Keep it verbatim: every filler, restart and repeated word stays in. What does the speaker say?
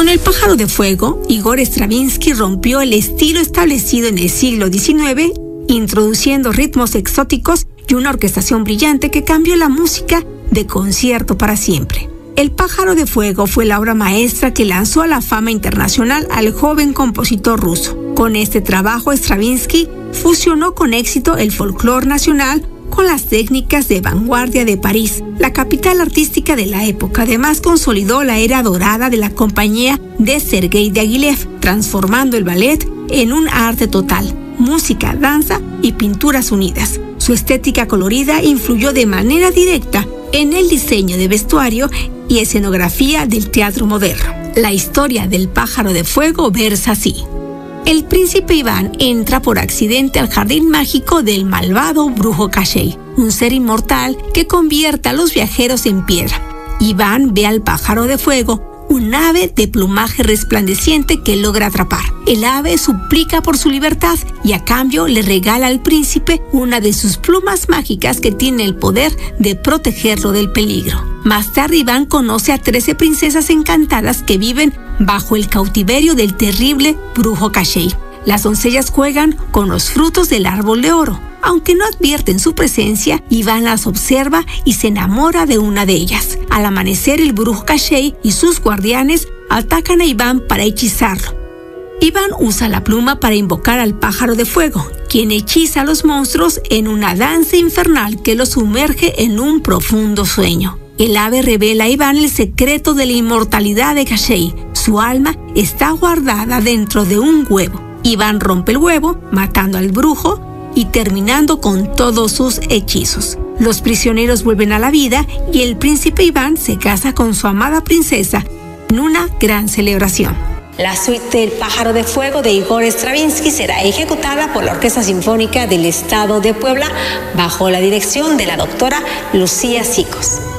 Con El pájaro de fuego, Igor Stravinsky rompió el estilo establecido en el siglo diecinueve, introduciendo ritmos exóticos y una orquestación brillante que cambió la música de concierto para siempre. El pájaro de fuego fue la obra maestra que lanzó a la fama internacional al joven compositor ruso. Con este trabajo, Stravinsky fusionó con éxito el folclore nacional con las técnicas de vanguardia de París, la capital artística de la época. Además, consolidó la era dorada de la compañía de Sergei Diaghilev, transformando el ballet en un arte total, música, danza y pinturas unidas. Su estética colorida influyó de manera directa en el diseño de vestuario y escenografía del teatro moderno. La historia del pájaro de fuego versa así. El príncipe Iván entra por accidente al jardín mágico del malvado brujo Kashey, un ser inmortal que convierte a los viajeros en piedra. Iván ve al pájaro de fuego, un ave de plumaje resplandeciente que logra atrapar. El ave suplica por su libertad y a cambio le regala al príncipe una de sus plumas mágicas que tiene el poder de protegerlo del peligro. Más tarde, Iván conoce a trece princesas encantadas que viven bajo el cautiverio del terrible brujo Kashey. Las doncellas juegan con los frutos del árbol de oro. Aunque no advierten su presencia, Iván las observa y se enamora de una de ellas. Al amanecer, el brujo Kashey y sus guardianes atacan a Iván para hechizarlo. Iván usa la pluma para invocar al pájaro de fuego, quien hechiza a los monstruos en una danza infernal que los sumerge en un profundo sueño. El ave revela a Iván el secreto de la inmortalidad de Kashey. Su alma está guardada dentro de un huevo. Iván rompe el huevo, matando al brujo y terminando con todos sus hechizos. Los prisioneros vuelven a la vida y el príncipe Iván se casa con su amada princesa en una gran celebración. La suite del pájaro de fuego de Igor Stravinsky será ejecutada por la Orquesta Sinfónica del Estado de Puebla bajo la dirección de la doctora Lucía Sicos.